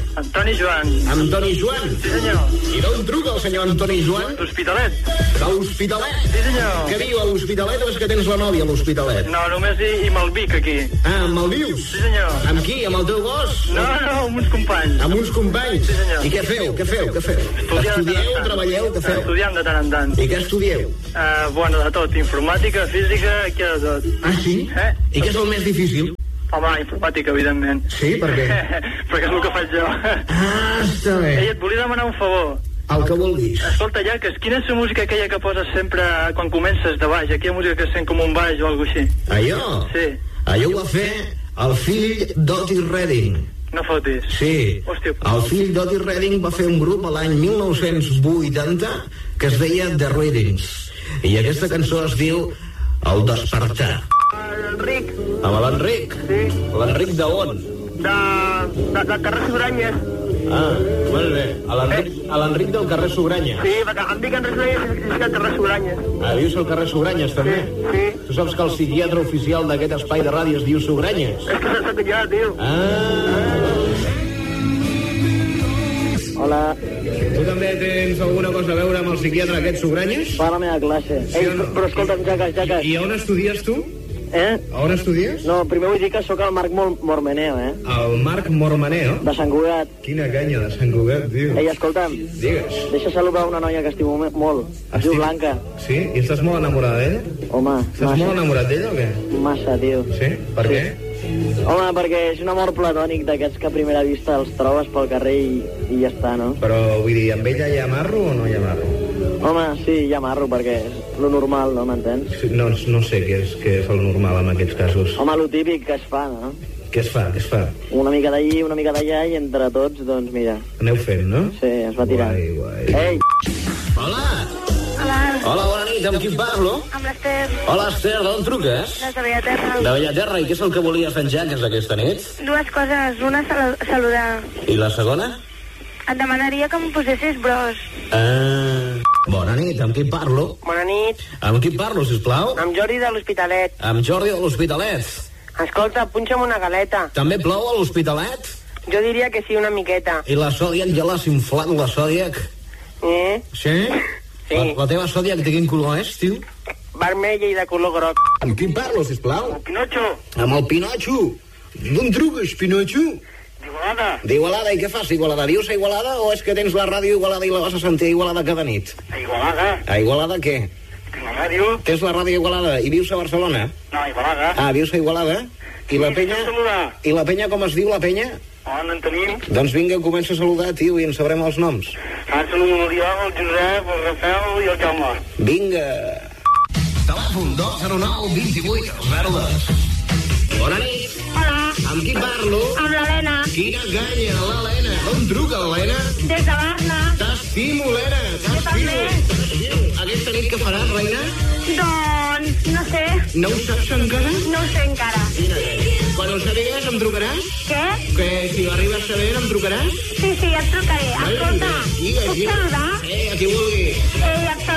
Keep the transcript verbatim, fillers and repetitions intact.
Antoni Joan. Antoni Joan? Sí, senyor. I d'on truca el senyor Antoni Joan? L'Hospitalet. De l'Hospitalet? Sí, senyor. Què viu a l'Hospitalet o és que tens la nòvia a l'Hospitalet? No, només hi, hi me'l vic aquí. Ah, amb el vius? Sí, senyor. Amb qui? Amb el teu gos? No, no, amb uns companys. Amb uns companys? Sí, senyor. I què feu? Què feu? Què feu? Estudiant Estudieu? Treballeu? Què feu? Estudiant de tant en tant. I què estudieu? Uh, bueno, de tot. Informàtica, física, què de tot. Ah, sí? Eh? I què és el més difícil? Home, informàtica, evidentment. Sí, per què? Perquè és el que faig jo. Ah, està bé. Ei, et volia demanar un favor. El que vulguis. Escolta, ja, que quina és la música aquella que poses sempre quan comences de baix? Aquella música que sent com un baix o alguna així. Allò? Sí. Allò ho va fer el fill d'Otis Redding. No fotis. Sí. Hòstia. El fill d'Otis Redding va fer un grup a l'any mil nou-cents vuitanta que es deia The Reddings. I aquesta cançó es diu El despertar. L'Enric. Amb l'Enric? Sí. L'Enric d'on? De, de, de carrer Sobranyes. Ah, molt bé. A l'Enric, a l'Enric del carrer Sobranya. Sí, perquè em dic Enric Sobranyes i és al carrer Sobranyes. Ah, vius al carrer Sobranyes, també? Sí, sí. Tu saps que el psiquiatre oficial d'aquest espai de ràdio es diu Sobranyes? És que s'ha jo, tio. Ah. Hola. Tu també tens alguna cosa a veure amb el psiquiatre aquest Sobranyes? Va a la meva classe. Sí, Ei, no? però escolta'm, Jaques, Jaques. I on estudies tu? Eh? A on estudies? No, primer vull dir que sóc el Marc Mor Mormeneo, eh? El Marc Mormaneo? De Sant Cugat. Quina canya de Sant Cugat, tio. Ei, escolta'm. Digues. Deixa saludar una noia que estimo molt. Es diu Blanca. Sí? I estàs molt enamorada d'ella? Home, Estàs massa. molt enamorat d'ella o què? Massa, tio. Sí? Per Sí. què? Home, perquè és un amor platònic d'aquests que a primera vista els trobes pel carrer i, i ja està, no? Però, vull dir, amb ella hi ha marro o no hi ha marro? Home, sí, ja marro, perquè és lo normal, no m'entens? Sí, no, no sé què és, què és el normal en aquests casos. Home, lo típic que es fa, no? Què es fa, què es fa? Una mica d'allí, una mica d'allà, i entre tots, doncs, mira. Aneu fent, no? Sí, es va tirant. Guai, guai. Ei! Hola! Hola, Hola, bona nit, amb qui parlo? amb l'Ester, Hola, Esther, d'on truques? des de Bellaterra. De Bellaterra, i què és el que volies d'en Jaques aquesta nit? Dues coses, una sal saludar. I la segona? Et demanaria que em posessis bros. Ah... Bona nit, amb qui parlo? Bona nit, Amb qui parlo, sisplau? amb Jordi de l'Hospitalet. Amb Jordi de l'Hospitalet. Escolta, punxa'm una galeta. També plou a l'Hospitalet? Jo diria que sí, una miqueta. I la Zodiac ja l'has inflat, la Zodiac? Eh? Sí? Sí. La, la teva Zodiac de quin color és, tio? Vermella i de color groc. Amb qui parlo, sisplau? Pinocho, Amb el Pinotxo. D'on truques, Pinotxo? d'Igualada. D'Igualada, i què fas, Igualada? Vius a Igualada o és que tens la ràdio Igualada i la vas a sentir a Igualada cada nit? A Igualada, A Igualada què? la ràdio. Tens la ràdio Igualada i vius a Barcelona? No, a Igualada. Ah, vius a Igualada? I la penya? saludar. I la penya com es diu, la penya? On en tenim? Doncs vinga, comença a saludar, tio, i en sabrem els noms. En saludo l'Oriol, el Josep, el Rafael i el Jaume. Vinga. Telèfon dos zero nou dos vuit zero dos. Bona nit. Hola, Amb qui parlo? amb l'Helena, Quina canya, l'Helena. D'on truca, l'Helena? des de Barna. T'estimo, Helena. T'estimo. també. T'estimo. Aquesta nit què faràs, reina? Doncs, no sé, No ho saps encara? no ho sé encara. Quina canya. Quan ho sàpigues, em trucaràs? Què? Que si ho arribes a saber, em trucaràs? Sí, sí, et trucaré. Escolta, Digues, puc digues. saludar? Eh, a qui vulgui. Eh, et